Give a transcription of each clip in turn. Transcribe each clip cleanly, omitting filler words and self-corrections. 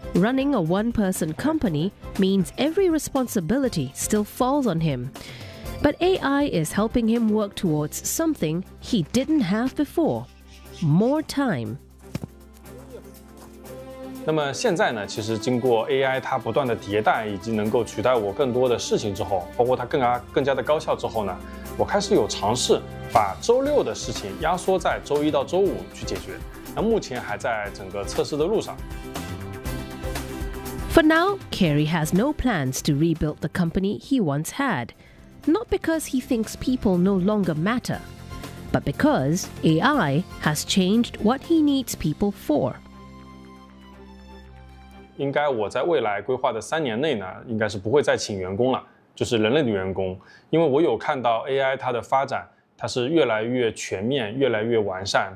Running a one-person company means every responsibility still falls on him. But AI is helping him work towards something he didn't have before: more time. 那么现在呢，其实经过 AI 它不断的迭代，以及能够取代我更多的事情之后，包括它更加的高效之后呢，我开始有尝试把周六的事情压缩在周一到周五去解决。那目前还在整个测试的路上。 For now, Kerry has no plans to rebuild the company he once had, not because he thinks people no longer matter, but because AI has changed what he needs people for. 应该我在未来规划的3年内呢，应该是不会再请员工了，就是人类的员工，因为我有看到 AI 它的发展，它是越来越全面，越来越完善。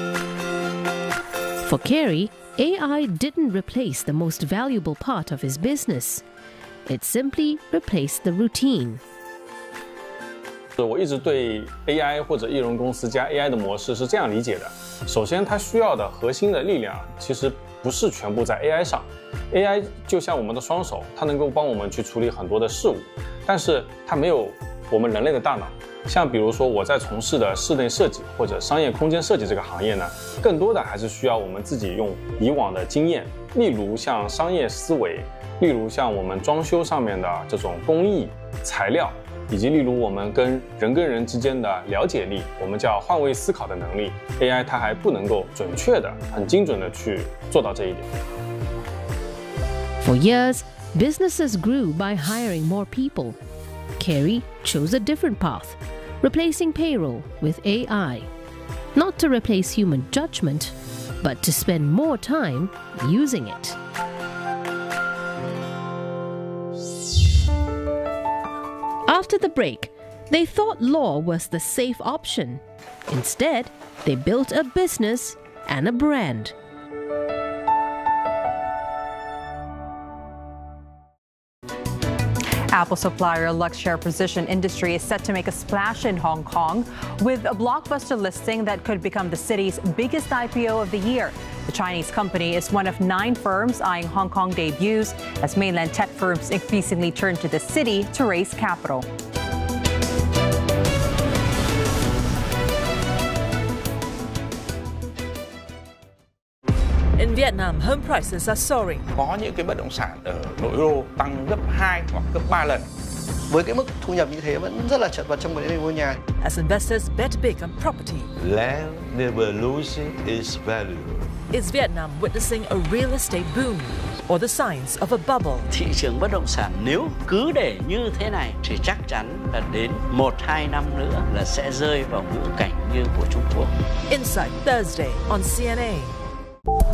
For Kerry, AI didn't replace the most valuable part of his business. It simply replaced the routine. 我一直对 AI 或者艺人公司加 AI 的模式是这样理解的：首先，它需要的核心的力量其实不是全部在 AI 上。AI 就像我们的双手，它能够帮我们去处理很多的事物，但是它没有我们人类的大脑。像比如说我在从事的室内设计或者商业空间设计这个行业呢，更多的还是需要我们自己用以往的经验，例如像商业思维，例如像我们装修上面的这种工艺、材料，以及例如我们跟人之间的了解力，我们叫换位思考的能力。AI 它还不能够准确的、很精准的去做到这一点。 For years, businesses grew by hiring more people. Kerry chose a different path, replacing payroll with AI. Not to replace human judgment, but to spend more time using it. After the break, they thought law was the safe option. Instead, they built a business and a brand. Apple supplier Luxshare Precision Industry is set to make a splash in Hong Kong with a blockbuster listing that could become the city's biggest IPO of the year. The Chinese company is one of 9 firms eyeing Hong Kong debuts as mainland tech firms increasingly turn to the city to raise capital. In Vietnam, home prices are soaring. Có những cái bất động sản ở nội đô tăng gấp 2 hoặc gấp 3 lần. Với cái mức thu nhập như thế vẫn rất là chật vật trong vấn đề mua nhà. As investors bet big on property. Land never loses its value. Is Vietnam witnessing a real estate boom or the signs of a bubble? Thị trường bất động sản nếu cứ để như thế này thì chắc chắn là đến 1-2 năm nữa là sẽ rơi vào ngữ cảnh như của Trung Quốc. Insight Thursday on CNA.